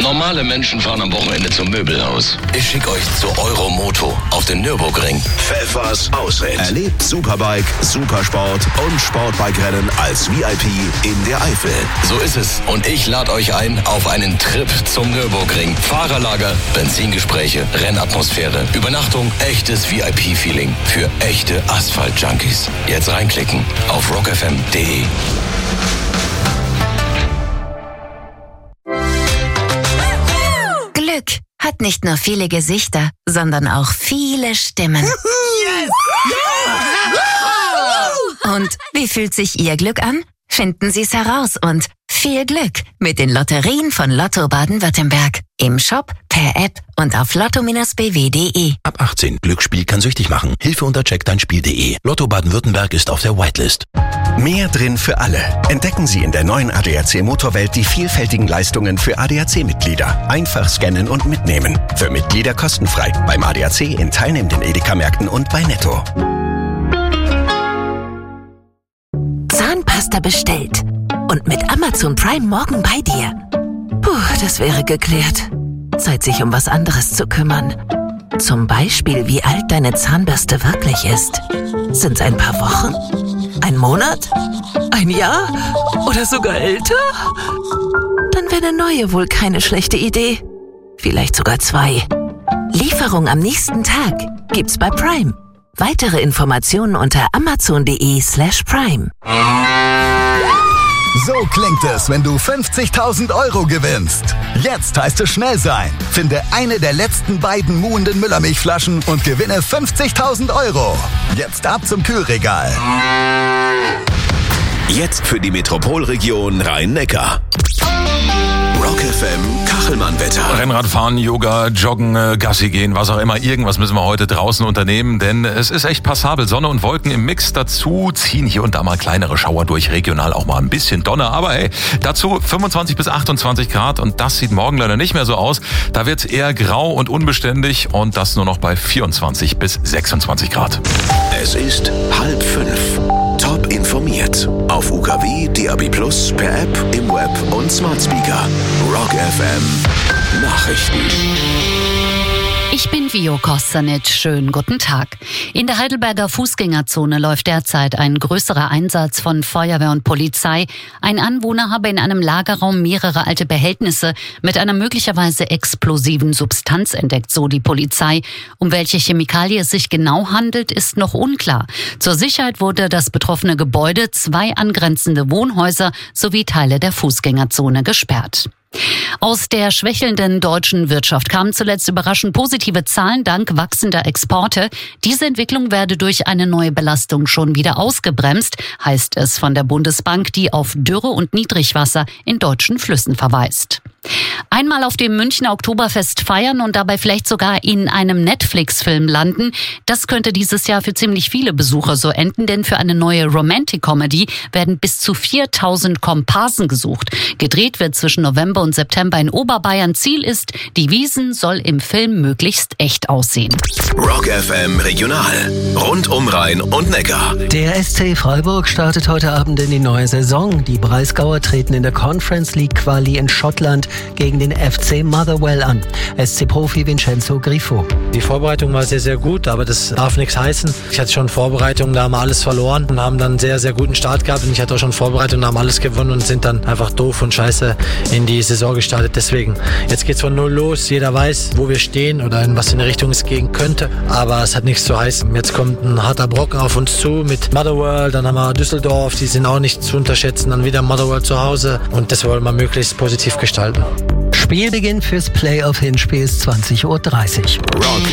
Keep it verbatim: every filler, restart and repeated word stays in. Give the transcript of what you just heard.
Normale Menschen fahren am Wochenende zum Möbelhaus. Ich schicke euch zu Euromoto auf den Nürburgring. Pfeffers Ausritt. Erlebt Superbike, Supersport und Sportbike-Rennen als V I P in der Eifel. So ist es. Und ich lade euch ein auf einen Trip zum Nürburgring. Fahrerlager, Benzingespräche, Rennatmosphäre, Übernachtung, echtes V I P-Feeling für echte Asphalt-Junkies. Jetzt reinklicken auf rock f m punkt d e. Glück hat nicht nur viele Gesichter, sondern auch viele Stimmen. Yes! Yeah! Und wie fühlt sich Ihr Glück an? Finden Sie es heraus und viel Glück mit den Lotterien von Lotto Baden-Württemberg. Im Shop, per App und auf lotto b w punkt d e. Ab achtzehn. Glücksspiel kann süchtig machen. Hilfe unter check dein spiel punkt d e. Lotto Baden-Württemberg ist auf der Whitelist. Mehr drin für alle. Entdecken Sie in der neuen A D A C Motorwelt die vielfältigen Leistungen für A D A C-Mitglieder. Einfach scannen und mitnehmen. Für Mitglieder kostenfrei. Beim A D A C in teilnehmenden Edeka-Märkten und bei Netto. Zahnpasta bestellt. Und mit Amazon Prime morgen bei dir. Puh, das wäre geklärt. Zeit, sich um was anderes zu kümmern. Zum Beispiel, wie alt deine Zahnbürste wirklich ist. Sind's ein paar Wochen? Ein Monat? Ein Jahr? Oder sogar älter? Dann wäre eine neue wohl keine schlechte Idee. Vielleicht sogar zwei. Lieferung am nächsten Tag gibt's bei Prime. Weitere Informationen unter amazon.de slash prime. So klingt es, wenn du fünfzigtausend Euro gewinnst. Jetzt heißt es schnell sein. Finde eine der letzten beiden muhenden Müllermilchflaschen und gewinne fünfzigtausend Euro. Jetzt ab zum Kühlregal. Jetzt für die Metropolregion Rhein-Neckar. Rock F M Kachelmann-Wetter. Rennradfahren, Yoga, Joggen, Gassi gehen, was auch immer. Irgendwas müssen wir heute draußen unternehmen, denn es ist echt passabel. Sonne und Wolken im Mix. Dazu ziehen hier und da mal kleinere Schauer durch. Regional auch mal ein bisschen Donner. Aber hey, dazu fünfundzwanzig bis achtundzwanzig Grad und das sieht morgen leider nicht mehr so aus. Da wird es eher grau und unbeständig und das nur noch bei vierundzwanzig bis sechsundzwanzig Grad. Es ist halb fünf. Top informiert. Auf U K W, D A B plus, per App, im Web und Smart Speaker. Rock F M Nachrichten. Ich bin Vio Kostanic. Schönen guten Tag. In der Heidelberger Fußgängerzone läuft derzeit ein größerer Einsatz von Feuerwehr und Polizei. Ein Anwohner habe in einem Lagerraum mehrere alte Behältnisse mit einer möglicherweise explosiven Substanz entdeckt, so die Polizei. Um welche Chemikalie es sich genau handelt, ist noch unklar. Zur Sicherheit wurde das betroffene Gebäude, zwei angrenzende Wohnhäuser sowie Teile der Fußgängerzone gesperrt. Aus der schwächelnden deutschen Wirtschaft kamen zuletzt überraschend positive Zahlen dank wachsender Exporte. Diese Entwicklung werde durch eine neue Belastung schon wieder ausgebremst, heißt es von der Bundesbank, die auf Dürre und Niedrigwasser in deutschen Flüssen verweist. Einmal auf dem Münchner Oktoberfest feiern und dabei vielleicht sogar in einem Netflix-Film landen, das könnte dieses Jahr für ziemlich viele Besucher so enden, denn für eine neue Romantic-Comedy werden bis zu viertausend Komparsen gesucht. Gedreht wird zwischen November und September in Oberbayern. Ziel ist, die Wiesn soll im Film möglichst echt aussehen. Rock F M Regional. Rund um Rhein und Neckar. Der S C Freiburg startet heute Abend in die neue Saison. Die Breisgauer treten in der Conference League Quali in Schottland gegen den F C Motherwell an. S C-Profi Vincenzo Grifo. Die Vorbereitung war sehr, sehr gut, aber das darf nichts heißen. Ich hatte schon Vorbereitung, da haben wir alles verloren und haben dann einen sehr, sehr guten Start gehabt. Und ich hatte auch schon Vorbereitung, da haben alles gewonnen und sind dann einfach doof und scheiße in die Saison gestartet. Deswegen, jetzt geht's von null los. Jeder weiß, wo wir stehen oder in was in der Richtung es gehen könnte. Aber es hat nichts zu heißen. Jetzt kommt ein harter Brocken auf uns zu mit Motherwell. Dann haben wir Düsseldorf, die sind auch nicht zu unterschätzen. Dann wieder Motherwell zu Hause. Und das wollen wir möglichst positiv gestalten. Spielbeginn fürs Playoff-Hinspiel ist zwanzig Uhr dreißig. Rock